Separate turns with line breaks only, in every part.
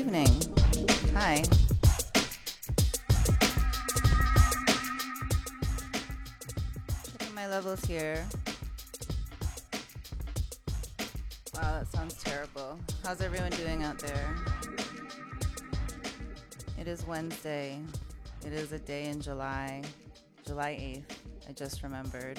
evening. Hi. Checking my levels here. Wow, that sounds terrible. How's everyone doing out there? It is Wednesday. It is a day in July 8th. I just remembered.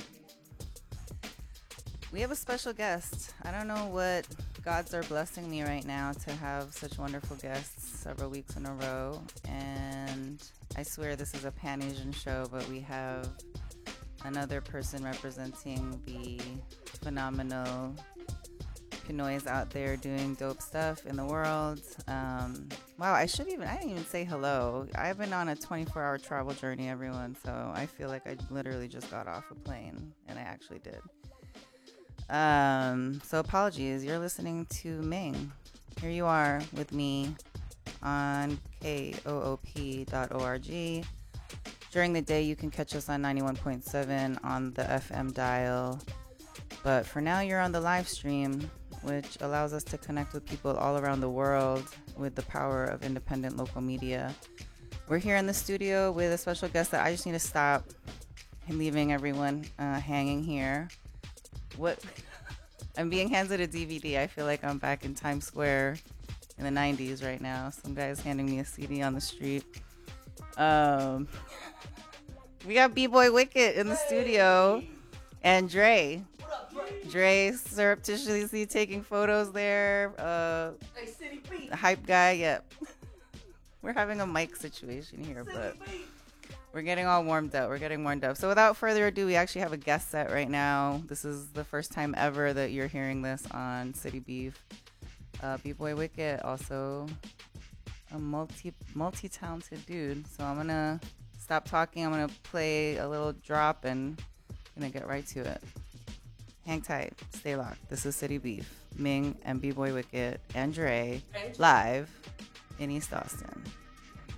We have a special guest. I don't know what gods are blessing me right now to have such wonderful guests several weeks in a row. And I swear this is a Pan-Asian show, but we have another person representing the phenomenal Pinoys out there doing dope stuff in the world. Wow, I didn't even say hello. I've been on a 24-hour travel journey, everyone, so I feel like I literally just got off a plane, and I actually did. So apologies. You're listening to Ming. Here you are with me on koop.org. During the day, you can catch us on 91.7 on the FM dial. But for now, you're on the live stream, which allows us to connect with people all around the world with the power of independent local media. We're here in the studio with a special guest that I just need to stop leaving everyone hanging here. What? I'm being handed a DVD. I feel like I'm back in Times Square in the 90s right now. Some guy's handing me a CD on the street. We got B-Boy Wicked in the studio. And Dre.
What up, Dre?
Dre surreptitiously taking photos there.
Hey, City Beat.
Hype guy, yep. We're having a mic situation here, but we're getting all warmed up. So without further ado, we actually have a guest set right now. This is the first time ever that you're hearing this on City Beef. B-Boy Wicked, also a multi-talented dude. So I'm going to stop talking. I'm going to play a little drop and going to get right to it. Hang tight. Stay locked. This is City Beef. Ming and B-Boy Wicked and Dre live in East Austin.